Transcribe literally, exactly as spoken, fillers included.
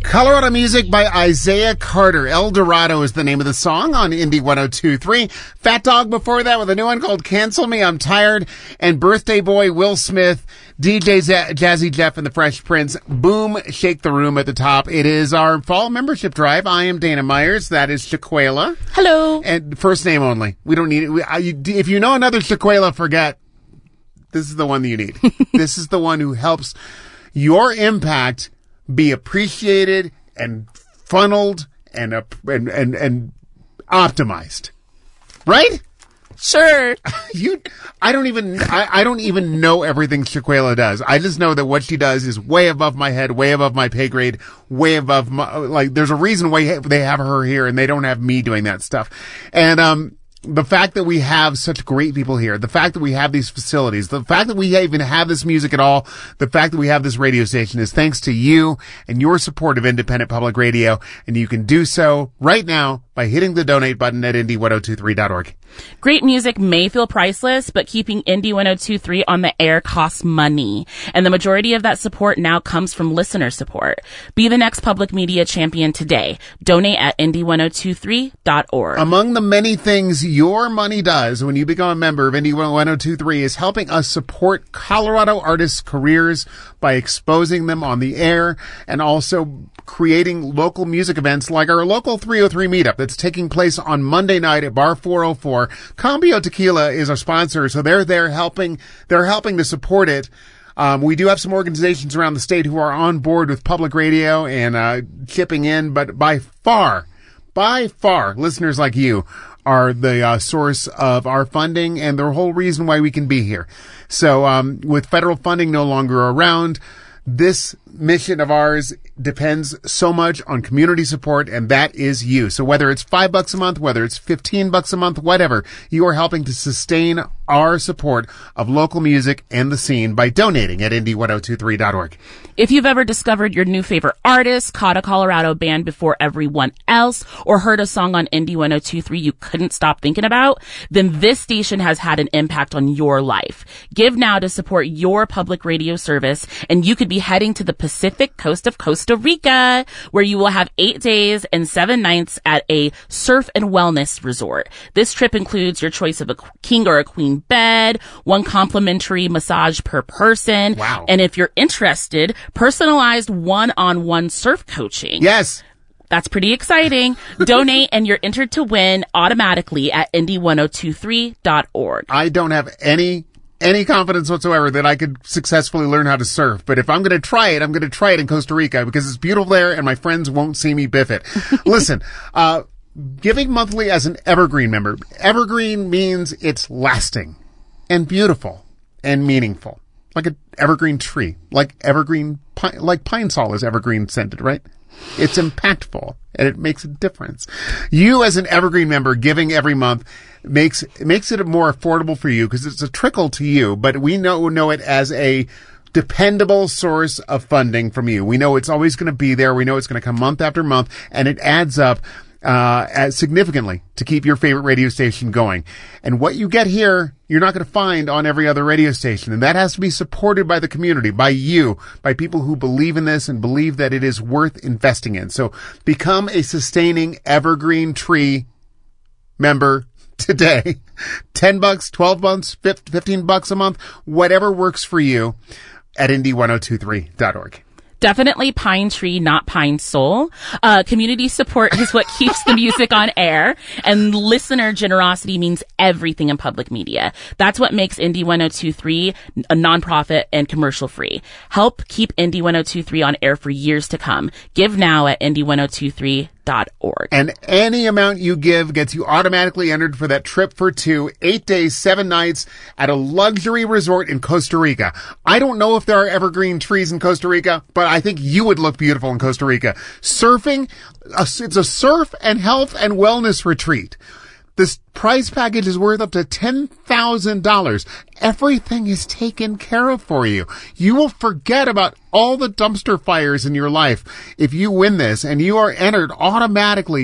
Colorado Music by Isaiah Carter. El Dorado is the name of the song on Indie one oh two point three. Fat Dog before that with a new one called Cancel Me, I'm Tired. And Birthday Boy Will Smith, D J Z- Jazzy Jeff and the Fresh Prince. Boom, Shake the Room at the top. It is our fall membership drive. I am Dana Myers. That is Shaquela. Hello. And first name only. We don't need it. We, I, you, if you know another Shaquela, forget. This is the one that you need. This is the one who helps your impact be appreciated and funneled and, uh, and, and, and optimized. Right? Sure. You, I don't even, I, I don't even know everything Shaquela does. I just know that what she does is way above my head, way above my pay grade, way above my, like, there's a reason why they have her here and they don't have me doing that stuff. And, um, the fact that we have such great people here, the fact that we have these facilities, the fact that we even have this music at all, the fact that we have this radio station is thanks to you and your support of independent public radio. And you can do so right now by hitting the donate button at indie ten twenty-three dot org. Great music may feel priceless, but keeping Indie ten twenty-three on the air costs money. And the majority of that support now comes from listener support. Be the next public media champion today. Donate at indie ten twenty-three dot org. Among the many things your money does when you become a member of Indie ten twenty-three is helping us support Colorado artists' careers by exposing them on the air and also creating local music events like our local three oh three meetup that's taking place on Monday night at Bar four oh four. Cambio Tequila is our sponsor, so they're there helping, they're helping to support it. Um, we do have some organizations around the state who are on board with public radio and, uh, chipping in, but by far, by far, listeners like you are the uh, source of our funding and the whole reason why we can be here. So, um, with federal funding no longer around, this mission of ours depends so much on community support, and that is you. So whether it's five bucks a month, whether it's fifteen bucks a month, whatever, you are helping to sustain our support of local music and the scene by donating at indie ten twenty-three dot org. If you've ever discovered your new favorite artist, caught a Colorado band before everyone else, or heard a song on Indie ten twenty-three you couldn't stop thinking about, then this station has had an impact on your life. Give now to support your public radio service, and you could be heading to the Pacific coast of Costa Rica, where you will have eight days and seven nights at a surf and wellness resort. This trip includes your choice of a king or a queen bed, one complimentary massage per person. Wow. And if you're interested, personalized one-on-one surf coaching. Yes. That's pretty exciting. Donate and you're entered to win automatically at indie ten twenty-three dot org. I don't have any any confidence whatsoever that I could successfully learn how to surf. But if I'm going to try it, I'm going to try it in Costa Rica because it's beautiful there and my friends won't see me biff it. Listen, uh, giving monthly as an Evergreen member. Evergreen means it's lasting and beautiful and meaningful. Like an evergreen tree. Like evergreen, pine, like pine sol is evergreen scented, right? It's impactful and it makes a difference. You as an Evergreen member giving every month makes, makes it more affordable for you because it's a trickle to you, but we know, know it as a dependable source of funding from you. We know it's always going to be there. We know it's going to come month after month and it adds up uh as significantly to keep your favorite radio station going. And what you get here, you're not going to find on every other radio station. And that has to be supported by the community, by you, by people who believe in this and believe that it is worth investing in. So become a sustaining Evergreen Tree member today. ten bucks, twelve months, fifteen bucks a month, whatever works for you at indie ten twenty-three dot org. Definitely Pine Tree, not Pine Soul. Uh, community support is what keeps the music on air, and listener generosity means everything in public media. That's what makes Indie ten twenty-three a nonprofit and commercial free. Help keep Indie ten twenty-three on air for years to come. Give now at indie ten twenty-three dot org. And any amount you give gets you automatically entered for that trip for two, eight days, seven nights at a luxury resort in Costa Rica. I don't know if there are evergreen trees in Costa Rica, but I think you would look beautiful in Costa Rica. Surfing, it's a surf and health and wellness retreat. This price package is worth up to ten thousand dollars. Everything is taken care of for you. You will forget about all the dumpster fires in your life if you win this, and you are entered automatically